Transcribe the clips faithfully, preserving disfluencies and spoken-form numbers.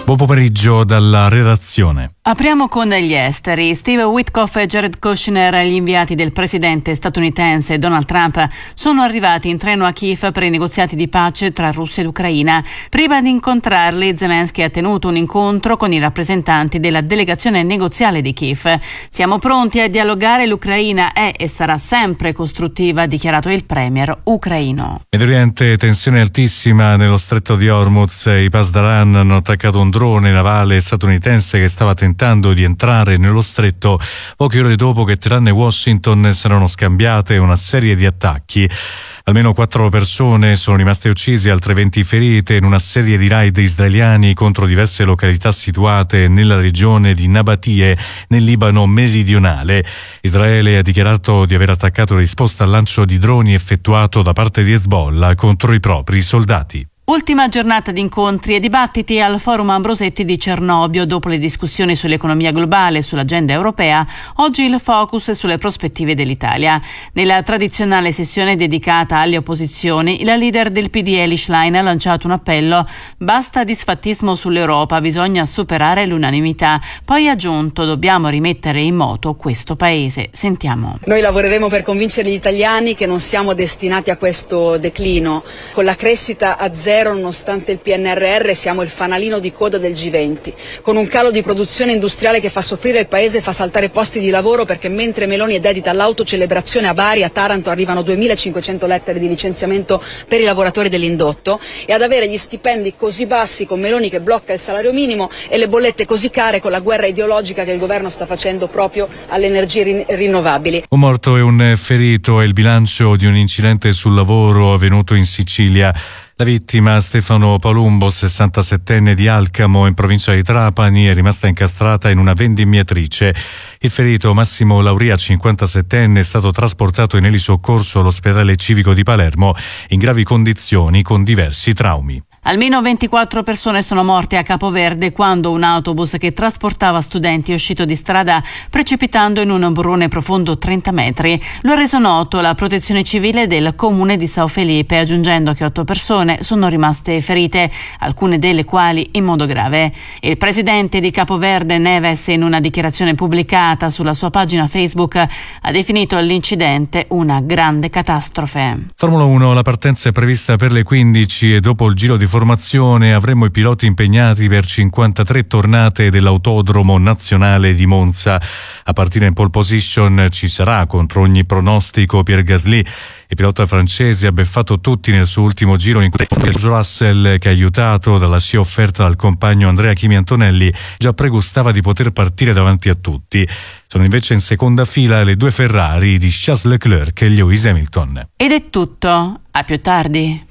Buon pomeriggio dalla redazione. Apriamo con gli esteri. Steve Witkoff e Jared Kushner, gli inviati del presidente statunitense Donald Trump, sono arrivati in treno a Kiev per i negoziati di pace tra Russia ed Ucraina. Prima di incontrarli, Zelensky ha tenuto un incontro con i rappresentanti della delegazione negoziale di Kiev. Siamo pronti a dialogare, l'Ucraina è e sarà sempre costruttiva, ha dichiarato il premier ucraino. Medio Oriente, tensione altissima nello stretto di Hormuz. I Pasdaran hanno attaccato un drone navale statunitense che stava tentando di entrare nello stretto poche ore dopo che Teheran e Washington si erano scambiate una serie di attacchi. Almeno quattro persone sono rimaste uccise, altre venti ferite in una serie di raid israeliani contro diverse località situate nella regione di Nabatie, nel Libano meridionale. Israele ha dichiarato di aver attaccato in risposta al lancio di droni effettuato da parte di Hezbollah contro i propri soldati. Ultima giornata di incontri e dibattiti al Forum Ambrosetti di Cernobbio. Dopo le discussioni sull'economia globale e sull'agenda europea, oggi il focus è sulle prospettive dell'Italia. Nella tradizionale sessione dedicata alle opposizioni, la leader del P D Eli Schlein ha lanciato un appello: basta disfattismo sull'Europa, bisogna superare l'unanimità. Poi ha aggiunto: dobbiamo rimettere in moto questo paese. Sentiamo. Noi lavoreremo per convincere gli italiani che non siamo destinati a questo declino. Con la crescita a zero, nonostante il P N R R, siamo il fanalino di coda del G venti, con un calo di produzione industriale che fa soffrire il paese e fa saltare posti di lavoro, perché mentre Meloni è dedita all'autocelebrazione a Bari, a Taranto arrivano duemilacinquecento lettere di licenziamento per i lavoratori dell'indotto, e ad avere gli stipendi così bassi con Meloni che blocca il salario minimo e le bollette così care con la guerra ideologica che il governo sta facendo proprio alle energie rin- rinnovabili. Un morto e un ferito è il bilancio di un incidente sul lavoro avvenuto in Sicilia. La vittima, Stefano Palumbo, sessantasettenne di Alcamo, in provincia di Trapani, è rimasta incastrata in una vendimmiatrice. Il ferito, Massimo Lauria, cinquantasettenne, è stato trasportato in elisoccorso all'ospedale civico di Palermo in gravi condizioni con diversi traumi. Almeno ventiquattro persone sono morte a Capoverde quando un autobus che trasportava studenti è uscito di strada precipitando in un burrone profondo trenta metri. Lo ha reso noto la protezione civile del comune di Sao Felipe, aggiungendo che otto persone sono rimaste ferite, alcune delle quali in modo grave. Il presidente di Capoverde, Neves, in una dichiarazione pubblicata sulla sua pagina Facebook, ha definito l'incidente una grande catastrofe. Formula uno, la partenza è prevista per le quindici e dopo il giro di formazione avremo i piloti impegnati per cinquantatré tornate dell'Autodromo Nazionale di Monza. A partire in pole position ci sarà, contro ogni pronostico, Pierre Gasly. Il pilota francese ha beffato tutti nel suo ultimo giro in cui George Russell, che aiutato dalla scia offerta dal compagno Andrea Kimi Antonelli, già pregustava di poter partire davanti a tutti. Sono invece in seconda fila le due Ferrari di Charles Leclerc e Lewis Hamilton. Ed è tutto. A più tardi.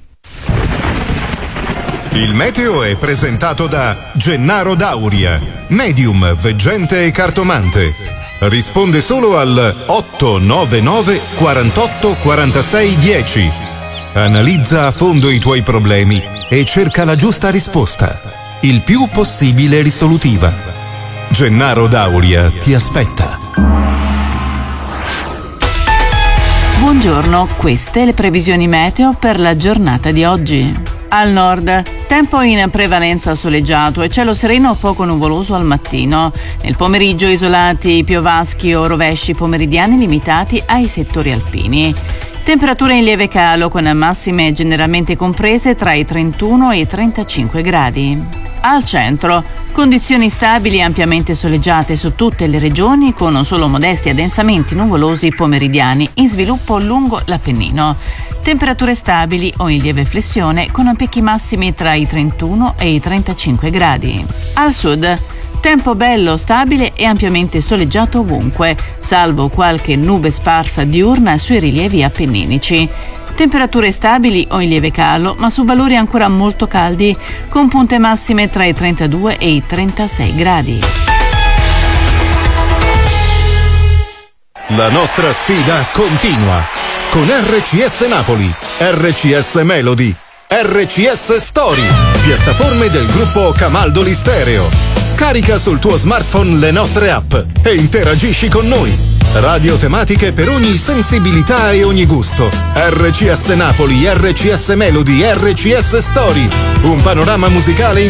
Il meteo è presentato da Gennaro Dauria, medium, veggente e cartomante. Risponde solo al otto nove nove quarantotto quarantasei dieci. Analizza a fondo i tuoi problemi e cerca la giusta risposta, il più possibile risolutiva. Gennaro Dauria ti aspetta. Buongiorno, queste le previsioni meteo per la giornata di oggi. Al nord, tempo in prevalenza soleggiato e cielo sereno poco nuvoloso al mattino. Nel pomeriggio isolati piovaschi o rovesci pomeridiani limitati ai settori alpini. Temperature in lieve calo con massime generalmente comprese tra i trentuno e i trentacinque gradi. Al centro, condizioni stabili e ampiamente soleggiate su tutte le regioni con solo modesti addensamenti nuvolosi pomeridiani in sviluppo lungo l'Appennino. Temperature stabili o in lieve flessione con picchi massimi tra i trentuno e i trentacinque gradi. Al sud, tempo bello, stabile e ampiamente soleggiato ovunque, salvo qualche nube sparsa diurna sui rilievi appenninici. Temperature stabili o in lieve calo, ma su valori ancora molto caldi, con punte massime tra i trentadue e i trentasei gradi. La nostra sfida continua con R C S Napoli, R C S Melody, R C S Story, piattaforme del gruppo Camaldoli Stereo. Scarica sul tuo smartphone le nostre app e interagisci con noi. Radio tematiche per ogni sensibilità e ogni gusto. R C S Napoli, R C S Melody, R C S Story. Un panorama musicale